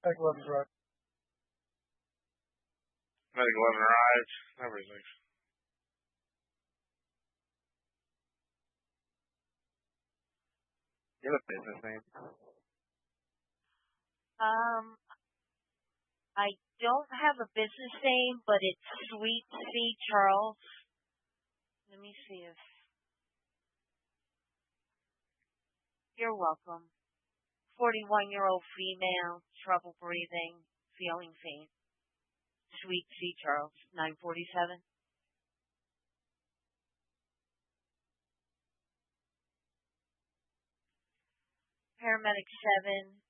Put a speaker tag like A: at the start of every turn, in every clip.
A: Medic 11's right.
B: Medic 11 arrived. Everything. You have a business name?
C: I don't have a business name, but it's Sweet C. Charles. Let me see if... You're welcome. 41-year-old female, trouble breathing, feeling faint. Sweet C. Charles, 947. Paramedic 7.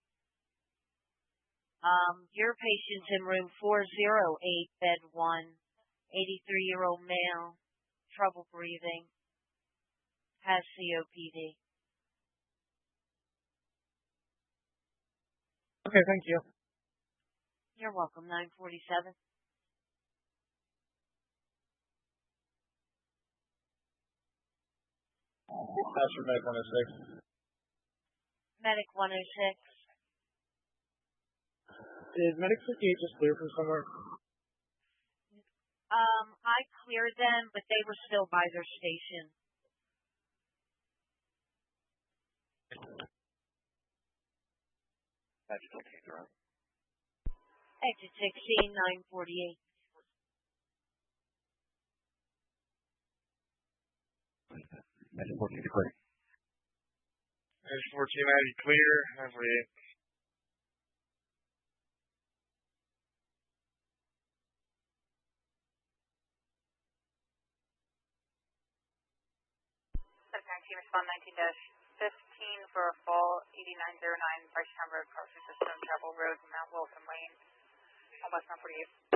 C: Your patient's in room 408, bed 1. 83-year-old male, trouble breathing, has COPD.
A: Okay, thank you.
C: You're welcome, 947.
A: That's for Medic 106.
C: Medic 106.
A: Is Medic 58 just clear from somewhere?
C: I cleared them, but they were still by their station. Exit 16, 948.
D: Exit 14 to clear.
B: Exit 1490 clear. 948.
E: Team respond 19-15 for a fall 8909 Brycetown Road, crossing the Stone Chapel Road, Mount Wilson Lane, on West 948.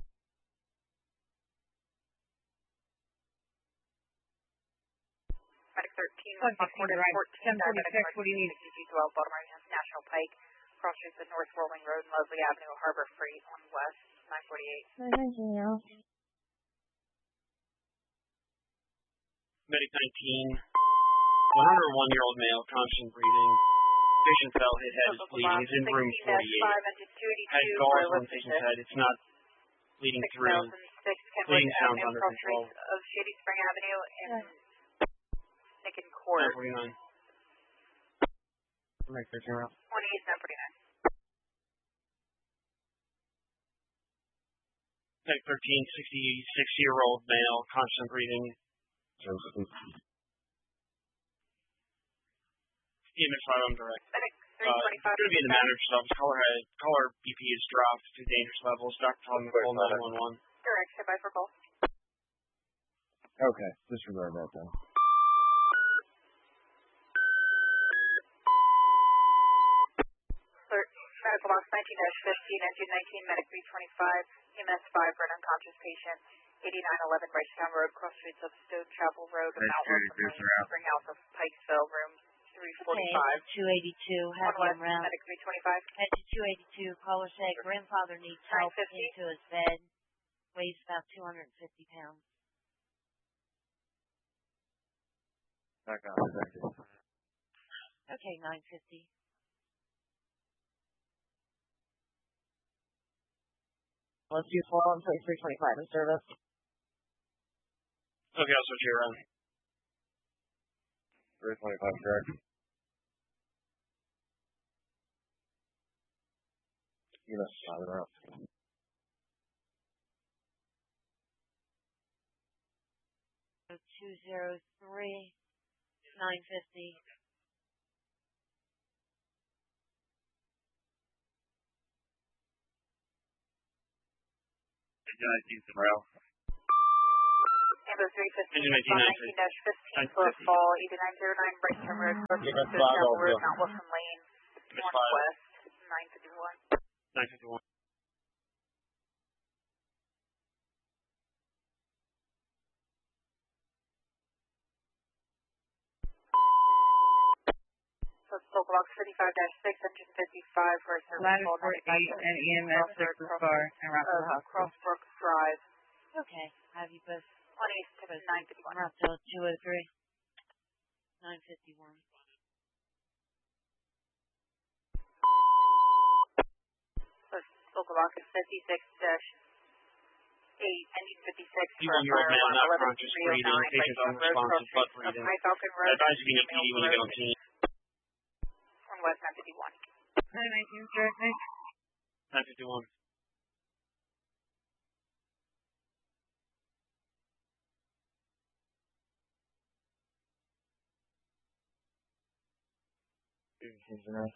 E: Medic 13, reported 14, diabetic
C: 1046, what do you need?
E: G12, Baltimore National Pike, crossing the North Rolling Road, Leslie Avenue, Harbor Freight, on West 948.
F: Medic 19. 101-year-old male, constant breathing. Patient fell, his head is bleeding. He's in room 48. Has gauze on patient's head. It's not bleeding through. Bleeding sounds under control.
E: Of Shady Spring Avenue and Nicken Court.
F: 949.
A: Medic 13 route.
E: 28, 949.
F: Medic 13, 66-year-old male, constant breathing. EMS 5 on direct.
E: Medic 325.
F: It's going to be in the manager's office. Caller BP is dropped to dangerous levels. Dr. Tom Nicole, 911.
E: Direct, stand by for call.
D: Okay, disregard that then.
E: Medical box 19-15, engine 19, medic 325, EMS 5 for an unconscious patient, 8911 Brycetown Road, cross streets of Stone Chapel Road, and Mount Wilson Lane, Spring House of Pikesville, room 345.
C: Okay, 282, have him round.
E: Medic 325.
C: Head to 282, caller said grandfather needs help into his bed, weighs about 250 pounds.
D: Back on, thank you.
C: Okay, 950.
G: Let's use 413-325 in service.
F: Okay, I'll switch you around.
D: 325, correct. EMS 5 route.
C: 203, 950.
E: Amber 315, 19-15 for a fall, 8909 Brycetown Road, crossing the Stone Chapel Road, Mount Wilson Lane, northwest, 951.
F: 951.
E: So it's local box 35-6, engine 55 for a service call.
G: 948 and EMS 6 for car and route to the hospital.
E: Crossbrook Drive.
C: Okay, have you both
E: 20 to 951.
C: route to 203, 951.
E: Czechoslovakia 56-8, engine 56 for
F: 51-year-old male, not conscious,
E: 11309,
F: breathing, patient unresponsive, butt breathing.
E: High Falcon Road.
F: Advise you need PD when you get on scene.
E: On West 951.
G: 919, direct me.
F: 951.
D: Seems enough.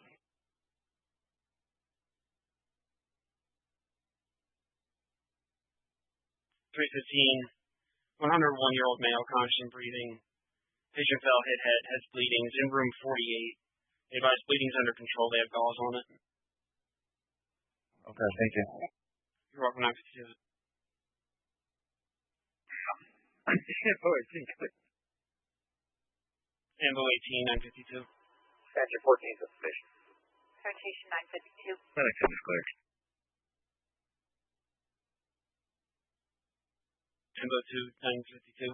F: 315, 101-year-old male, conscious and breathing. Patient fell, hit head, has bleeding, is in room 48. They advise bleeding's under control. They have gauze on it.
D: Okay, thank you.
F: You're welcome, 952. Ambo 18, 952.
B: Statue 14 suspicion.
E: Citation 952.
B: Medic 10 is clear.
F: Ambo 2, 952.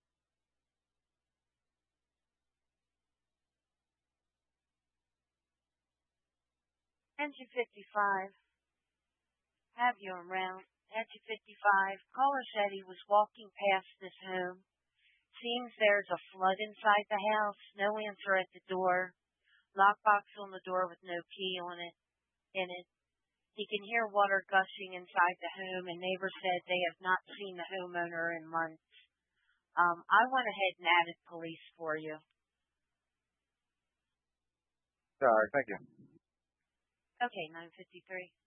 C: Engine 55. Have you around? Engine 55. Caller said he was walking past this home. Seems there's a flood inside the house. No answer at the door. Lockbox on the door with no key on it. In it. He can hear water gushing inside the home, and neighbors said they have not seen the homeowner in months. I went ahead and added police for you.
D: Sorry, thank you.
C: Okay, 953.